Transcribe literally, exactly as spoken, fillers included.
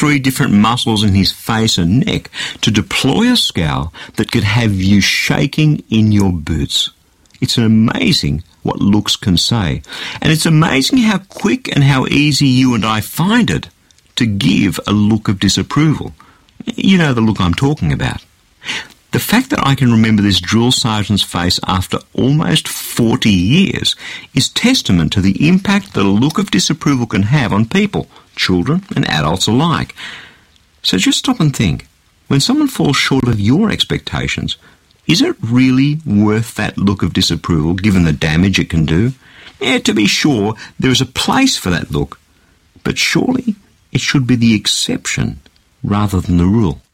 three different muscles in his face and neck to deploy a scowl that could have you shaking in your boots. It's amazing what looks can say. And it's amazing how quick and how easy you and I find it to give a look of disapproval. You know the look I'm talking about. The fact that I can remember this drill sergeant's face after almost forty years is testament to the impact that a look of disapproval can have on people, children and adults alike. So just stop and think. When someone falls short of your expectations, is it really worth that look of disapproval given the damage it can do? Yeah, to be sure, there is a place for that look, but surely it should be the exception rather than the rule.